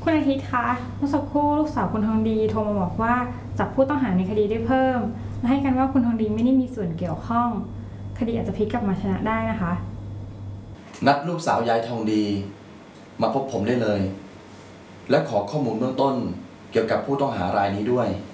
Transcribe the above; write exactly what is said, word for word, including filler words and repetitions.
คุณอาทิตย์คะเมื่อสักครู่ลูกสาวคุณทองดีโทรมาบอกว่าจับผู้ต้องหาในคดีได้เพิ่มและให้กันว่าคุณทองดีไม่ได้มีส่วนเกี่ยวข้องคดีอาจจะพลิกกลับมาชนะได้นะคะนัดลูกสาวยายทองดีมาพบผมได้เลยและขอข้อมูลเบื้องต้นเกี่ยวกับผู้ต้องหารายนี้ด้วย